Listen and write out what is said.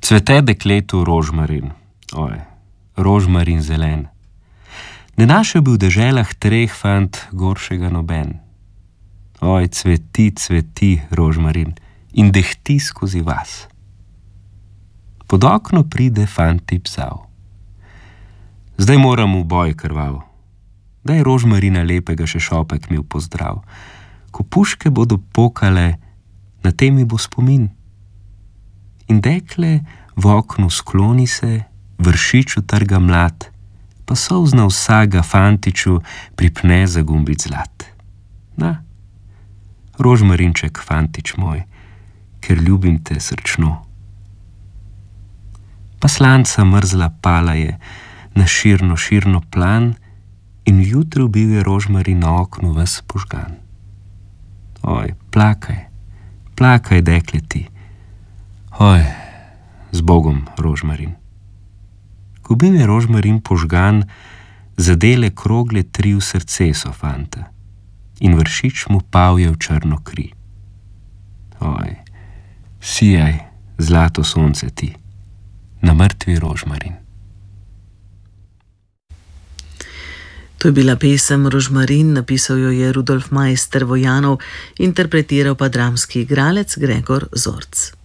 Cvete dekletu rožmarin, rožmarin zelen. Ne našel bi v deželah treh fant goršega noben. Cveti, cveti, rožmarin, in dehti skozi vas. Pod okno pride fanti psav. Zdaj moram v boj krval. Daj rožmarina lepega še šopek mi v pozdrav. Ko puške bodo pokale, na tem mi bo spomin. In dekle v oknu skloni se, vršiču trga mlad, pa solzna vsaga fantiču pripne za gumbic zlat. Na, rožmarinček, fantič moj, ker ljubim te srčno. Pa slanca mrzla pala je na širno plan in jutro bil je rožmarin na oknu ves požgan. Plakaj, dekle ti. Z Bogom, rožmarin. Ko bil je rožmarin požgan, zadele krogle tri v srce so fanta in vršič mu pavje v črno kri. Sijaj, zlato sonce ti, na mrtvi rožmarin. To je bila pesem Rožmarin, napisal jo je Rudolf Maister Vojanov, interpretiral pa dramski igralec Gregor Zorc.